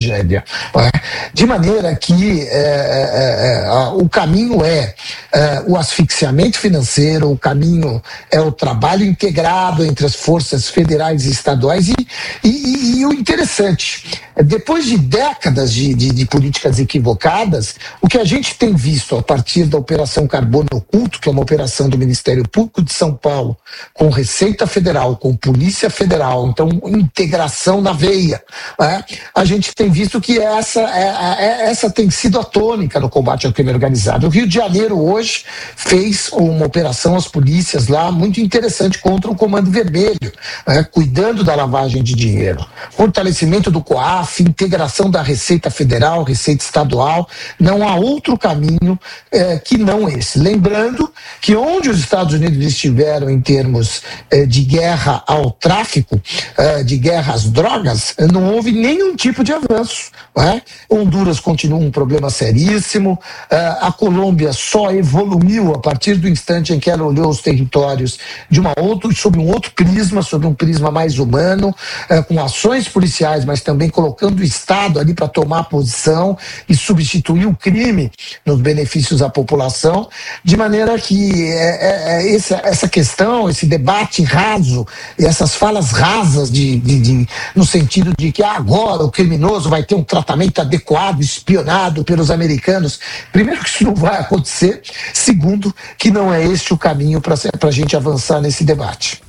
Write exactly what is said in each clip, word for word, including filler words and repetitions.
tragédia. De maneira que é, é, é, o caminho é, é o asfixiamento financeiro, o caminho é o trabalho integrado entre as forças federais e estaduais e, e, e o interessante, depois de décadas de, de, de políticas equivocadas, o que a gente tem visto a partir da Operação Carbono Oculto, que é uma operação do Ministério Público de São Paulo, com Receita Federal, com Polícia Federal, então integração na veia, né? A gente tem visto que essa, é, é, essa tem sido a tônica no combate ao crime organizado. O Rio de Janeiro hoje fez uma operação, as polícias lá, muito interessante contra o Comando Vermelho, né? Cuidando da lavagem de dinheiro. Fortalecimento do COAF, integração da Receita Federal, Receita Estadual, não há outro caminho é, que não esse. Lembrando que onde os Estados Unidos estiveram em termos é, de guerra ao tráfico, é, de guerra às drogas, não houve nenhum tipo de avanço. Né? Honduras continua um problema seríssimo, é, a Colômbia só evoluiu a partir do instante em que ela olhou os territórios de uma outra, sob um outro prisma, sob um prisma mais humano, é, com ações policiais, mas também colocando o Estado ali para tomar posição e substituir o crime nos benefícios à população, de maneira que é, é, essa, essa questão, esse debate raso, e essas falas rasas de, de, de, no sentido de que agora o criminoso vai ter um tratamento adequado, espionado pelos americanos. Primeiro, que isso não vai acontecer. Segundo, que não é este o caminho para a gente avançar nesse debate.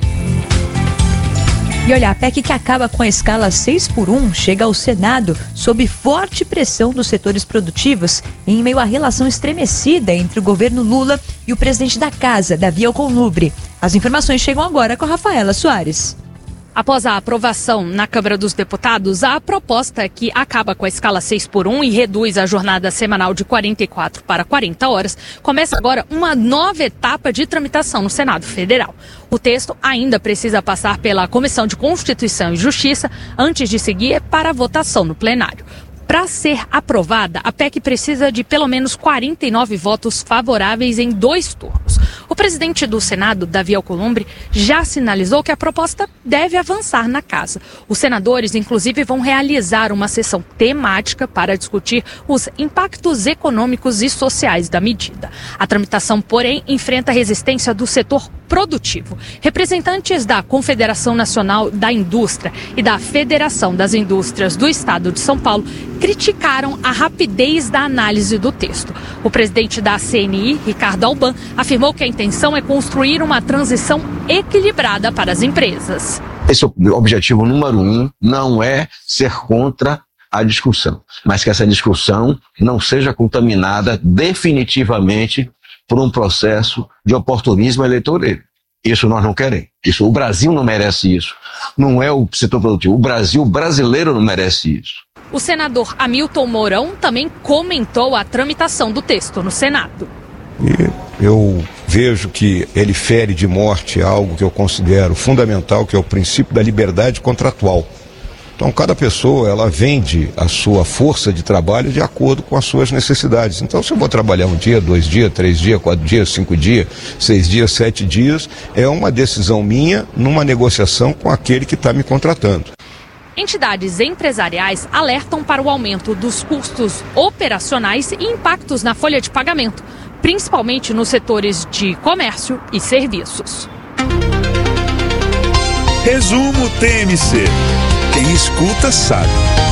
E olha, a P E C que acaba com a escala seis por um chega ao Senado sob forte pressão dos setores produtivos em meio à relação estremecida entre o governo Lula e o presidente da casa, Davi Alcolumbre. As informações chegam agora com a Rafaela Soares. Após a aprovação na Câmara dos Deputados, a proposta que acaba com a escala seis por um e reduz a jornada semanal de quarenta e quatro para quarenta horas, começa agora uma nova etapa de tramitação no Senado Federal. O texto ainda precisa passar pela Comissão de Constituição e Justiça antes de seguir para a votação no plenário. Para ser aprovada, a P E C precisa de pelo menos quarenta e nove votos favoráveis em dois turnos. O presidente do Senado, Davi Alcolumbre, já sinalizou que a proposta deve avançar na casa. Os senadores, inclusive, vão realizar uma sessão temática para discutir os impactos econômicos e sociais da medida. A tramitação, porém, enfrenta a resistência do setor produtivo. Representantes da Confederação Nacional da Indústria e da Federação das Indústrias do Estado de São Paulo criticaram a rapidez da análise do texto. O presidente da C N I, Ricardo Alban, afirmou que a intenção é construir uma transição equilibrada para as empresas. Esse objetivo número um não é ser contra a discussão, mas que essa discussão não seja contaminada definitivamente por um processo de oportunismo eleitoreiro. Isso nós não queremos. Isso, o Brasil não merece isso. Não é o setor produtivo. O Brasil brasileiro não merece isso. O senador Hamilton Mourão também comentou a tramitação do texto no Senado. E eu vejo que ele fere de morte algo que eu considero fundamental, que é o princípio da liberdade contratual. Então, cada pessoa, ela vende a sua força de trabalho de acordo com as suas necessidades. Então, se eu vou trabalhar um dia, dois dias, três dias, quatro dias, cinco dias, seis dias, sete dias, é uma decisão minha numa negociação com aquele que está me contratando. Entidades empresariais alertam para o aumento dos custos operacionais e impactos na folha de pagamento, principalmente nos setores de comércio e serviços. Resumo T M C. Quem escuta sabe.